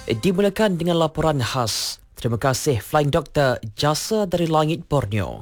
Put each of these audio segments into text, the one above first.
Dimulakan dengan laporan khas. Terima kasih Flying Doctor Jasa dari Langit Borneo.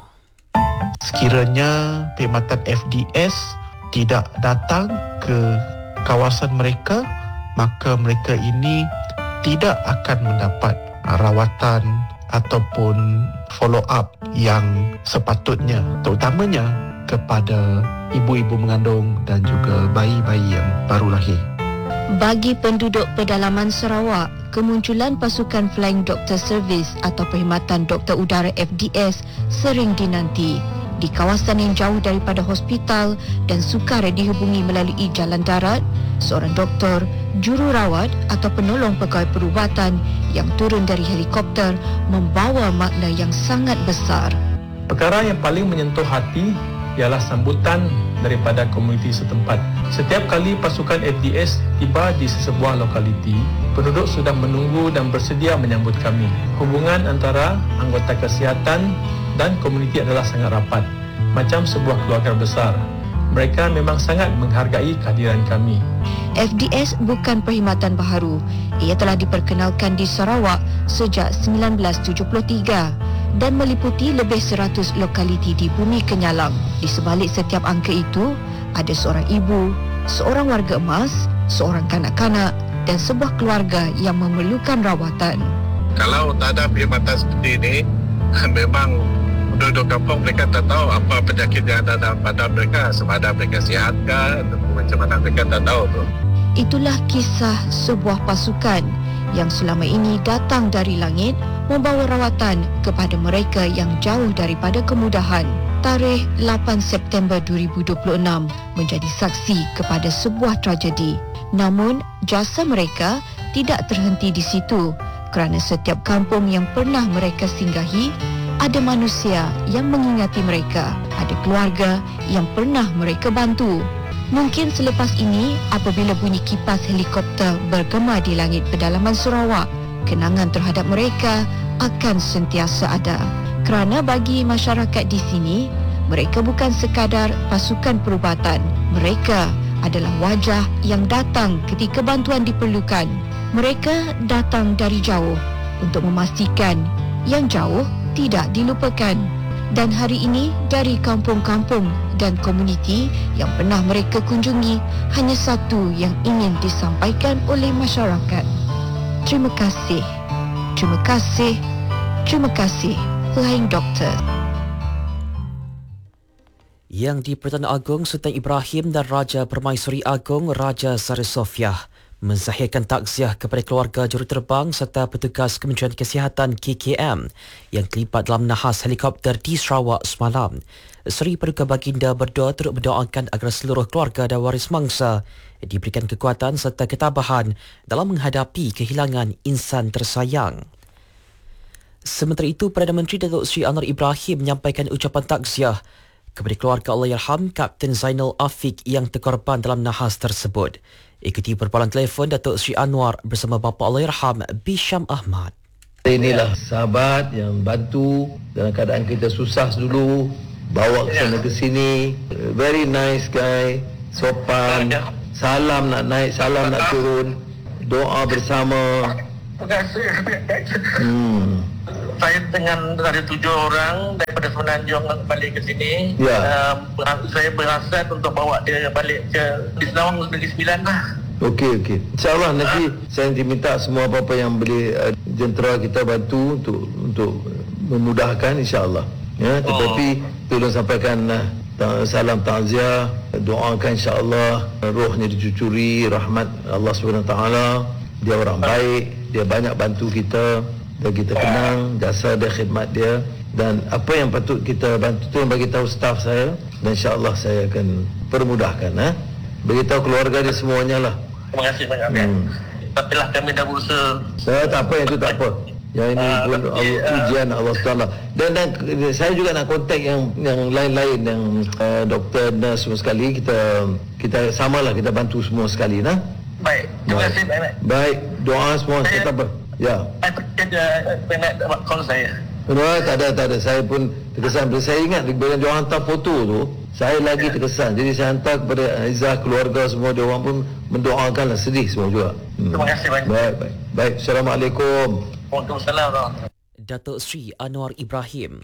Sekiranya perkhidmatan FDS tidak datang ke kawasan mereka, maka mereka ini tidak akan mendapat rawatan ataupun follow up yang sepatutnya, terutamanya kepada ibu-ibu mengandung dan juga bayi-bayi yang baru lahir. Bagi penduduk pedalaman Sarawak, kemunculan pasukan Flying Doctor Service atau perkhidmatan doktor udara FDS sering dinanti. Di kawasan yang jauh daripada hospital dan sukar dihubungi melalui jalan darat, seorang doktor, jururawat atau penolong pegawai perubatan yang turun dari helikopter membawa makna yang sangat besar. Perkara yang paling menyentuh hati ialah sambutan daripada komuniti setempat. Setiap kali pasukan FDS tiba di sesebuah lokaliti, penduduk sudah menunggu dan bersedia menyambut kami. Hubungan antara anggota kesihatan dan komuniti adalah sangat rapat, macam sebuah keluarga besar. Mereka memang sangat menghargai kehadiran kami. FDS bukan perkhidmatan baharu. Ia telah diperkenalkan di Sarawak sejak 1973 dan meliputi lebih 100 lokaliti di Bumi Kenyalang. Di sebalik setiap angka itu, ada seorang ibu, seorang warga emas, seorang kanak-kanak dan sebuah keluarga yang memerlukan rawatan. Kalau tak ada perkhidmatan seperti ini, memang penduduk kampung mereka tak tahu apa penyakit yang ada dalam badan mereka, sama ada mereka sihat ke, macam mana mereka tak tahu tu. Itulah kisah sebuah pasukan yang selama ini datang dari langit membawa rawatan kepada mereka yang jauh daripada kemudahan. Tarikh 8 September 2026 menjadi saksi kepada sebuah tragedi. Namun, jasa mereka tidak terhenti di situ kerana setiap kampung yang pernah mereka singgahi, ada manusia yang mengingati mereka, ada keluarga yang pernah mereka bantu. Mungkin selepas ini, apabila bunyi kipas helikopter bergema di langit pedalaman Sarawak, kenangan terhadap mereka akan sentiasa ada. Kerana bagi masyarakat di sini, mereka bukan sekadar pasukan perubatan. Mereka adalah wajah yang datang ketika bantuan diperlukan. Mereka datang dari jauh untuk memastikan yang jauh tidak dilupakan. Dan hari ini, dari kampung-kampung dan komuniti yang pernah mereka kunjungi, hanya satu yang ingin disampaikan oleh masyarakat. Terima kasih. Terima kasih. Terima kasih, Flying Doctor. Yang di-Pertuan Agong Sultan Ibrahim dan Raja Permaisuri Agong Raja Sari Sofia menzahirkan takziah kepada keluarga juruterbang serta petugas Kementerian Kesihatan KKM yang terlibat dalam nahas helikopter di Sarawak semalam. Seri Paduka Baginda berdoa turut mendoakan agar seluruh keluarga dan waris mangsa diberikan kekuatan serta ketabahan dalam menghadapi kehilangan insan tersayang. Sementara itu, Perdana Menteri Datuk Seri Anwar Ibrahim menyampaikan ucapan takziah kepada keluarga Allahyarham Kapten Zainal Afiq yang terkorban dalam nahas tersebut. Ikuti perbualan telefon Datuk Seri Anwar bersama bapa Allahyarham Bisham Ahmad. Inilah sahabat yang bantu dalam keadaan kita susah dulu, bawa ke sana ke sini. Very nice guy, sopan. Salam nak naik, salam nak turun. Doa bersama. Terima kasih. Saya dengan ada 7 orang daripada Semenanjung balik ke sini. Saya berhasrat untuk bawa dia balik ke Selawang Negeri Sembilan lah. Okey. InsyaAllah nanti saya diminta semua apa-apa yang boleh jentera kita bantu untuk memudahkan insyaAllah. Ya, tetapi tolong sampaikan salam takziah, doakan insyaAllah rohnya dicucuri rahmat Allah SWT. Dia orang baik, dia banyak bantu kita dan kita kenang jasa dia, khidmat dia, dan apa yang patut kita bantu tu yang bagi tahu staf saya, dan insyaAllah saya akan permudahkan. Beritahu keluarga dia semuanya lah. Terima kasih banyak. Tapi lah kami dah berusaha. Tak apa, yang tu tak apa. Yang ini pun ujian Allah SWT. Dan saya juga nak kontak yang lain-lain, yang doktor, nurse semua sekali. Kita samalah, kita bantu semua sekali. Baik, terima kasih banyak. Baik, doa semua, saya tak apa. Ya. Saya nak buat call saya. Tak ada. Saya pun terkesan. Saya ingat bila dia hantar foto tu, Saya lagi terkesan. Jadi saya hantar kepada Aizah, keluarga semua, dia orang pun mendoakanlah, sedih semua juga. Terima kasih banyak. Baik. Assalamualaikum. Waalaikumsalam. Datuk Seri Anwar Ibrahim.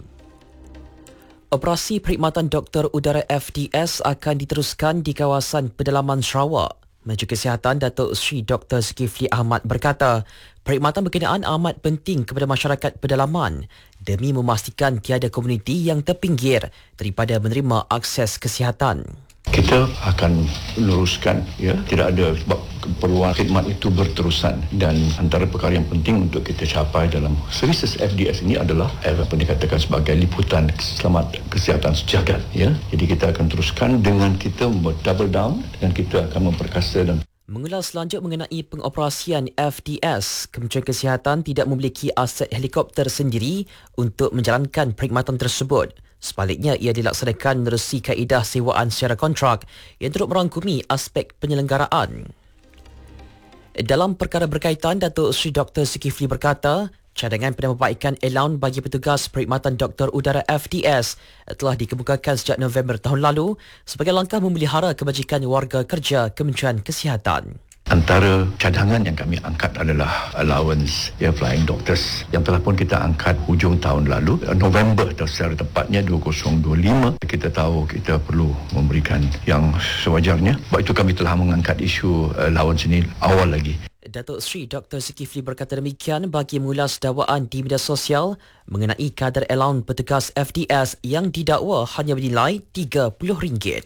Operasi perkhidmatan Doktor Udara FDS akan diteruskan di kawasan pedalaman Sarawak. Menteri Kesihatan Datuk Seri Dr. Zulkifli Ahmad berkata, perkhidmatan berkenaan amat penting kepada masyarakat pedalaman demi memastikan tiada komuniti yang terpinggir daripada menerima akses kesihatan. Kita akan luruskan, tidak ada sebab keperluan khidmat itu berterusan, dan antara perkara yang penting untuk kita capai dalam services FDS ini adalah apa yang dikatakan sebagai liputan selamat kesihatan sejagat. Jadi kita akan teruskan dengan kita double down dan kita akan memperkasa dan Mengulas lanjut mengenai pengoperasian FDS, Kementerian Kesihatan tidak memiliki aset helikopter sendiri untuk menjalankan perkhidmatan tersebut. Sebaliknya, ia dilaksanakan menerusi kaedah sewaan secara kontrak yang turut merangkumi aspek penyelenggaraan. Dalam perkara berkaitan, Datuk Seri Dr. Zulkifli berkata, cadangan penambahbaikan allowance bagi petugas perkhidmatan Doktor Udara FDS telah dikemukakan sejak November tahun lalu sebagai langkah memelihara kebajikan warga kerja Kementerian Kesihatan. antara cadangan yang kami angkat adalah allowance flying doctors yang telah pun kita angkat hujung tahun lalu, November secara tepatnya 2025. Kita tahu kita perlu memberikan yang sewajarnya. Sebab itu kami telah mengangkat isu allowance ini awal lagi. Datuk Seri Dr. Zulkifli berkata demikian bagi mengulas dakwaan di media sosial mengenai kadar allowance petugas FDS yang didakwa hanya bernilai RM30.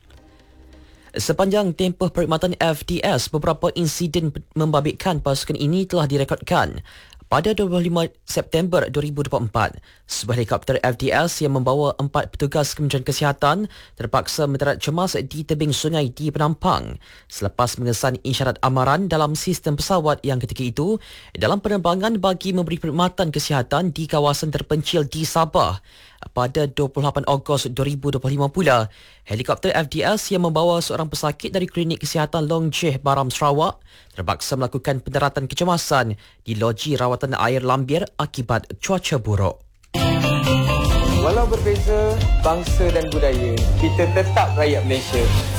Sepanjang tempoh perkhidmatan FDS, beberapa insiden membabitkan pasukan ini telah direkodkan. Pada 25 September 2024, sebuah helikopter FDS yang membawa 4 petugas Kementerian Kesihatan terpaksa mendarat cemas di tebing sungai di Penampang selepas mengesan isyarat amaran dalam sistem pesawat yang ketika itu dalam penerbangan bagi memberi perkhidmatan kesihatan di kawasan terpencil di Sabah. Pada 28 Ogos 2025 pula, helikopter FDS yang membawa seorang pesakit dari Klinik Kesihatan Long Jeh Baram Sarawak terpaksa melakukan pendaratan kecemasan di loji rawatan air Lambir akibat cuaca buruk. Walau berbeza bangsa dan budaya, kita tetap rakyat Malaysia.